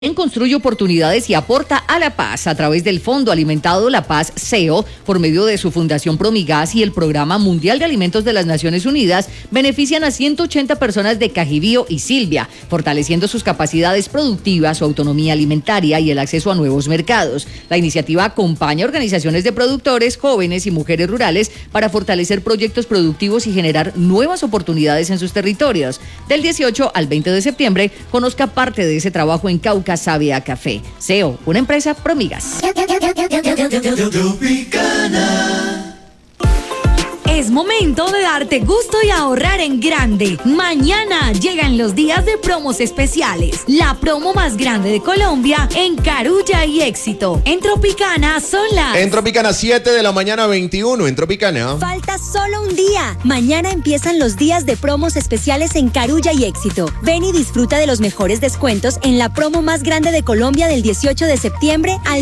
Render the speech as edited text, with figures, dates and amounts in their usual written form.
Construye oportunidades y aporta a la paz a través del Fondo Alimentado La Paz CEO por medio de su Fundación Promigas y el Programa Mundial de Alimentos de las Naciones Unidas. Benefician a 180 personas de Cajibío y Silvia, fortaleciendo sus capacidades productivas, su autonomía alimentaria y el acceso a nuevos mercados. La iniciativa acompaña a organizaciones de productores, jóvenes y mujeres rurales para fortalecer proyectos productivos y generar nuevas oportunidades en sus territorios. Del 18 al 20 de septiembre, conozca parte de ese trabajo en Cauca Sabe a Café. CEO, una empresa Promigas. Es momento de darte gusto y ahorrar en grande. Mañana llegan los días de promos especiales. La promo más grande de Colombia en Carulla y Éxito. En Tropicana son las... En Tropicana 7 de la mañana 21. En Tropicana. Falta solo un día. Mañana empiezan los días de promos especiales en Carulla y Éxito. Ven y disfruta de los mejores descuentos en la promo más grande de Colombia del 18 de septiembre al